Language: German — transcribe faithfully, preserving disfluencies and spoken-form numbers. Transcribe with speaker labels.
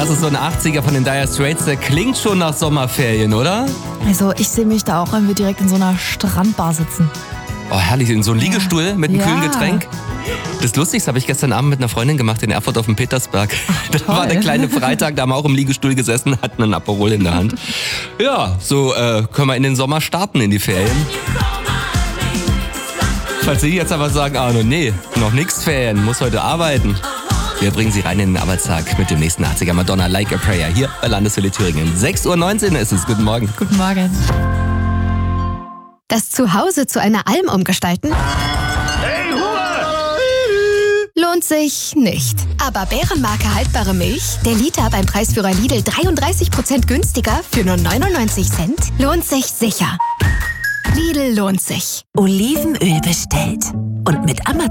Speaker 1: Das ist so ein achtziger von den Dire Straits. Der klingt schon nach Sommerferien, oder?
Speaker 2: Also ich sehe mich da auch, wenn wir direkt in so einer Strandbar sitzen.
Speaker 1: Oh, herrlich. In so einem Liegestuhl mit einem
Speaker 2: Ja.
Speaker 1: kühlen Getränk. Das Lustigste habe ich gestern Abend mit einer Freundin gemacht in Erfurt auf dem Petersberg. Das war der kleine Freitag, da haben wir auch im Liegestuhl gesessen, hatten einen Aperol in der Hand. Ja, so äh, können wir in den Sommer starten, in die Ferien. Falls Sie jetzt aber sagen, ah, nee, noch nix Ferien, muss heute arbeiten. Wir bringen Sie rein in den Arbeitstag mit dem nächsten achtziger Madonna Like a Prayer hier bei Landeshölle Thüringen. sechs Uhr neunzehn ist es. Guten Morgen.
Speaker 2: Guten Morgen.
Speaker 3: Das Zuhause zu einer Alm umgestalten? Lohnt sich nicht. Aber Bärenmarke haltbare Milch, der Liter beim Preisführer Lidl dreiunddreißig Prozent günstiger für nur neunundneunzig Cent, lohnt sich sicher. Lidl lohnt sich.
Speaker 4: Olivenöl bestellt. Und mit Amazon